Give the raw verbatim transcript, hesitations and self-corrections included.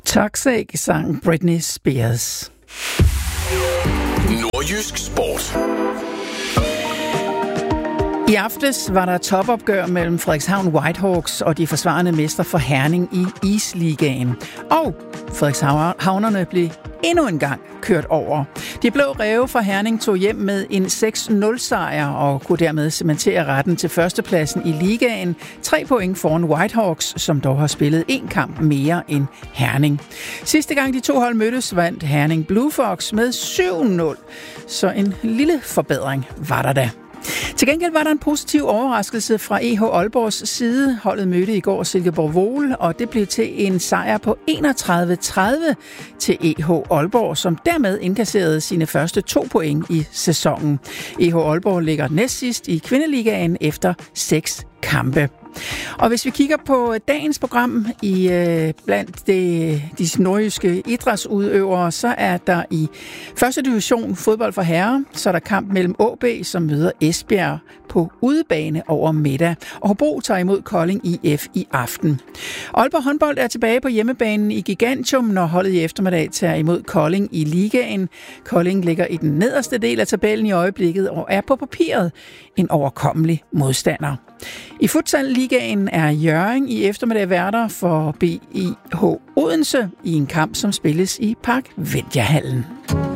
Toxic sang Britney Spears. Nordjysk Sport. I aftes var der topopgør mellem Frederikshavn Whitehawks og de forsvarende mestre for Herning i Isligaen. Og Frederikshavnerne blev endnu en gang kørt over. De blå ræve fra Herning tog hjem med en seks nul sejr og kunne dermed cementere retten til førstepladsen i ligaen. Tre point foran Whitehawks, som dog har spillet en kamp mere end Herning. Sidste gang de to hold mødtes, vandt Herning Blue Fox med syv nul. Så en lille forbedring var der da. Til gengæld var der en positiv overraskelse fra E H Aalborgs side. Holdet mødte i går Silkeborg Vol, og det blev til en sejr på enogtredive tredive til E H Aalborg, som dermed indkasserede sine første to point i sæsonen. E H Aalborg ligger næstsidst i kvindeligaen efter seks kampe. Og hvis vi kigger på dagens program i øh, blandt de, de nordjyske idrætsudøvere, så er der i første division fodbold for herrer, så er der kamp mellem A B, som møder Esbjerg på udebane over middag, og Hobro tager imod Kolding I F i aften. Aalborg håndbold er tilbage på hjemmebanen i Gigantium, når holdet i eftermiddag tager imod Kolding i ligaen. Kolding ligger i den nederste del af tabellen i øjeblikket og er på papiret en overkommelig modstander. I futsal-ligaen er Hjørring i eftermiddag værter for B I H Odense i en kamp, som spilles i Park Vindiahallen.